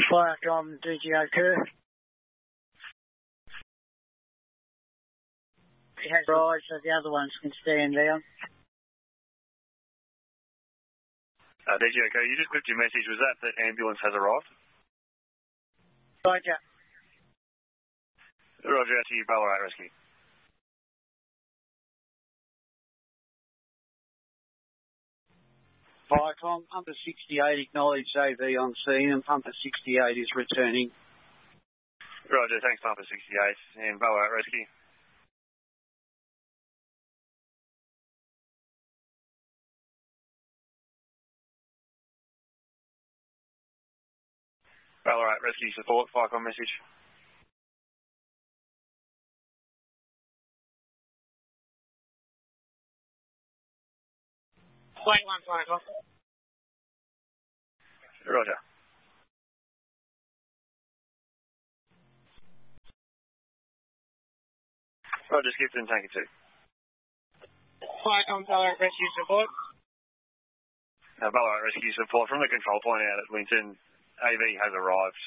Firecom, DGO Kerr. He has arrived, so the other ones can stand down. DGO Kerr, you just clipped your message. Was that the ambulance has arrived? Roger. Roger, out to you, Ballarat Rescue. Viacom, Pumper 68 acknowledged AV on scene and Pumper 68 is returning. Roger, thanks Pumper 68 and Ballarat Rescue. Ballarat Rescue support, Viacom message. Wait one, Viacom. Roger. Roger, Skipton, Tanker 2. Viacom, Ballarat Rescue support. Ballarat Rescue support from the control point out at Winton. AV has arrived.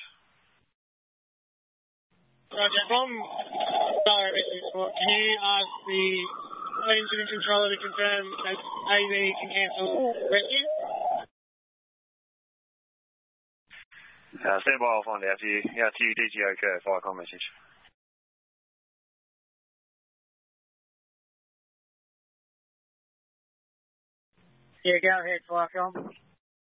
Roger, from Ballarat Rescue support, can you ask the incident controller to confirm that AV can cancel rescue? Stand by, I'll find out to you. Out to you, DGO Kerr, Viacom message. Yeah, go ahead, Viacom.